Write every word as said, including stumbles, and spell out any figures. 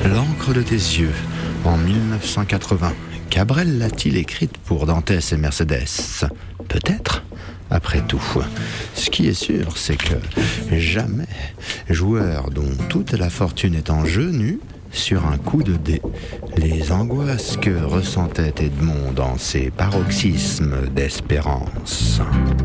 L'encre de tes yeux, en dix-neuf cent quatre-vingts. Cabrel l'a-t-il écrite pour Dantès et Mercédès ? Peut-être. Après tout, ce qui est sûr, c'est que jamais joueur dont toute la fortune est en jeu n'eut, sur un coup de dé, les angoisses que ressentait Edmond dans ses paroxysmes d'espérance.